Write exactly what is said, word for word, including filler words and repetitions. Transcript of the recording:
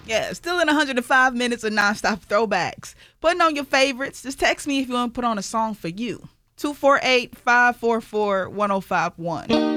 Yeah, still in one hundred five minutes of nonstop throwbacks. Putting on your favorites. Just text me if you want to put on a song for you. two four eight, five four four, one oh five one.